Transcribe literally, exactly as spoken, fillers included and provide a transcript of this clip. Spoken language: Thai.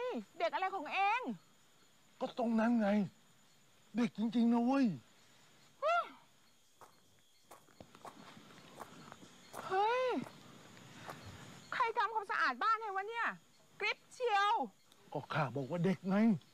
เด็กอะไรของเองก็ตรงนั้นไงเด็กจริงๆนะเว้ยเฮ้ยใครทำความสะอาดบ้านให้วะเนี่ยกริบเชียวก็ข้าบอกว่าเด็กไง